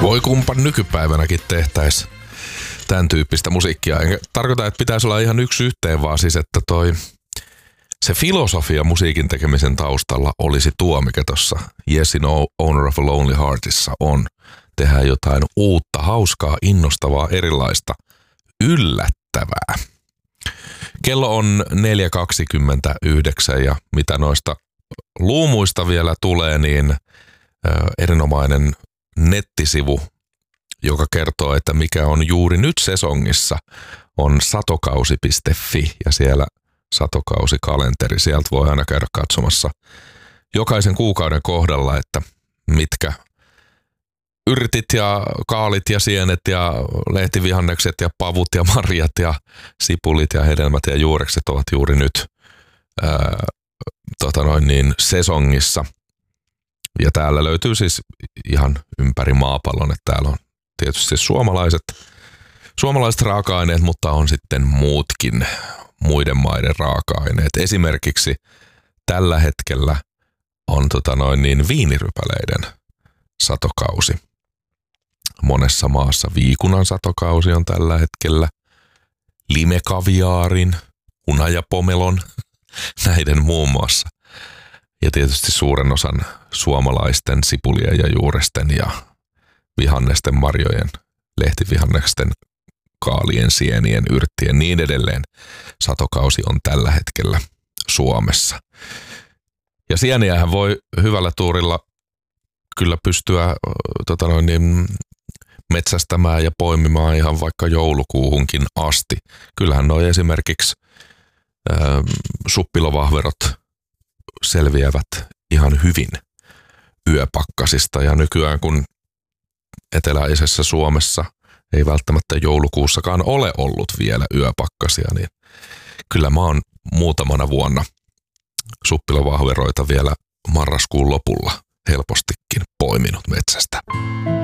Voi kumpan nykypäivänäkin tehtäisiin tämän tyyppistä musiikkia. Enkä tarkoita, että pitäisi olla ihan yksi yhteen, vaan siis, että se filosofia musiikin tekemisen taustalla olisi tuo, mikä tuossa Yesin Owner of a Lonely Heartissa on. Tehdään jotain uutta, hauskaa, innostavaa, erilaista, yllättävää. Kello on 4.29 ja mitä noista luumuista vielä tulee, niin erinomainen nettisivu, joka kertoo, että mikä on juuri nyt sesongissa, on satokausi.fi ja siellä satokausikalenteri. Sieltä voi aina käydä katsomassa jokaisen kuukauden kohdalla, että mitkä yrtit ja kaalit ja sienet ja lehtivihannekset ja pavut ja marjat ja sipulit ja hedelmät ja juurekset ovat juuri nyt sesongissa. Ja täällä löytyy siis ihan ympäri maapallon, että täällä on tietysti suomalaiset raaka-aineet, mutta on sitten muutkin muiden maiden raaka-aineet. Esimerkiksi tällä hetkellä on viinirypäleiden satokausi. Monessa maassa viikunan satokausi on tällä hetkellä, limekaviaarin, hunajapomelon, näiden muun muassa. Ja tietysti suuren osan suomalaisten sipulien ja juuresten ja vihannesten, marjojen, lehtivihannesten, kaalien, sienien, yrttien niin edelleen satokausi on tällä hetkellä Suomessa. Ja sieniähän voi hyvällä tuurilla kyllä pystyä metsästämään ja poimimaan ihan vaikka joulukuuhunkin asti. Kyllähän noi esimerkiksi suppilovahverot selviävät ihan hyvin yöpakkasista. Ja nykyään kun eteläisessä Suomessa ei välttämättä joulukuussakaan ole ollut vielä yöpakkasia, niin kyllä mä oon muutamana vuonna suppilovahveroita vielä marraskuun lopulla helpostikin poiminut metsästä.